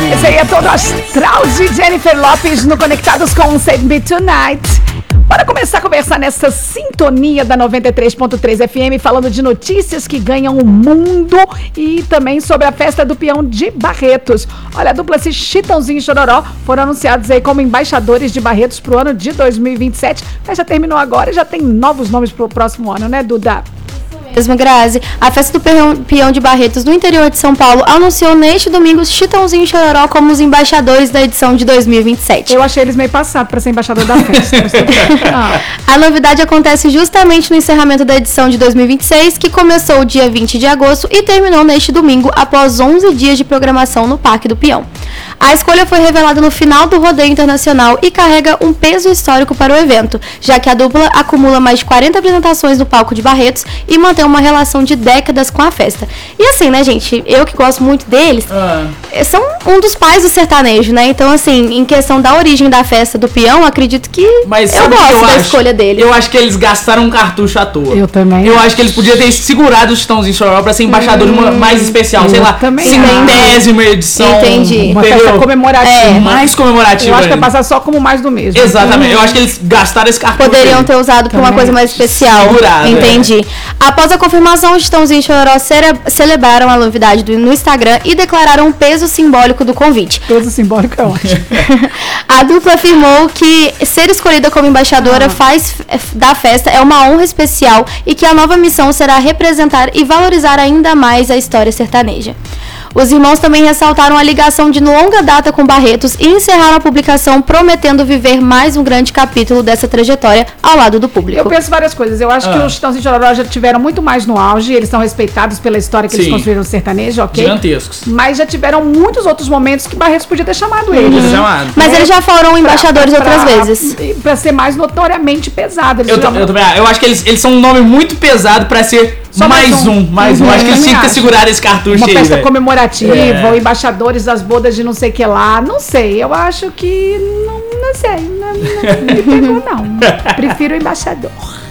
Esse aí é todo astral de Jennifer Lopez no Conectados com Save Me Tonight. Bora começar a conversar nessa sintonia da 93.3 FM, falando de notícias que ganham o mundo e também sobre a festa do peão de Barretos. Olha, a dupla Chitãozinho e Chororó foram anunciados aí como embaixadores de Barretos pro ano de 2027. Mas já terminou agora e já tem novos nomes pro próximo ano, né, Duda? Mesmo, Grazi. A festa do peão de Barretos no interior de São Paulo anunciou neste domingo Chitãozinho e Chororó como os embaixadores da edição de 2027. Eu achei eles meio passados para ser embaixador da festa. A novidade acontece justamente no encerramento da edição de 2026, que começou dia 20 de agosto e terminou neste domingo, após 11 dias de programação no Parque do Peão. A escolha foi revelada no final do rodeio internacional e carrega um peso histórico para o evento, já que a dupla acumula mais de 40 apresentações no palco de Barretos e mantém uma relação de décadas com a festa. E assim, né, gente, eu que gosto muito deles, são um dos pais do sertanejo, né? Então, assim, em questão da origem da festa do peão, acredito que eu gosto da escolha deles. Eu acho que eles gastaram um cartucho à toa. Eu também. Eu acho que eles podiam ter segurado o Chitãozinho e Chororó pra ser embaixador de uma mais especial, sei lá, centésima edição. Entendi. Uma festa comemorativa. Mais comemorativa. Eu acho que é passar só como mais do mesmo. Exatamente. Eu acho que eles gastaram esse cartucho. Poderiam ter usado pra uma coisa mais especial. Segurado, entendi. Após a confirmação, os Chitãozinho e Chororó celebraram a novidade no Instagram e declararam o peso simbólico do convite. Peso simbólico é ótimo. A dupla afirmou que ser escolhida como embaixadora da festa é uma honra especial e que a nova missão será representar e valorizar ainda mais a história sertaneja. Os irmãos também ressaltaram a ligação de longa data com Barretos e encerraram a publicação prometendo viver mais um grande capítulo dessa trajetória ao lado do público. Eu penso várias coisas. Eu acho que os Chitãozinho e Chororó já tiveram muito mais no auge. Eles são respeitados pela história que eles construíram no sertanejo, ok? Gigantescos. Mas já tiveram muitos outros momentos que Barretos podia ter chamado eles. Mas eles já foram embaixadores outras vezes. Pra ser mais notoriamente pesado. Eu também acho. Eu acho que eles são um nome muito pesado pra ser só mais um. Acho que eles tinham que ter segurado esse cartucho aí, uma festa comemorativa, ou embaixadores das bodas de não sei o que lá. Não sei, eu acho que... Não sei, não me pegou não. Prefiro o embaixador.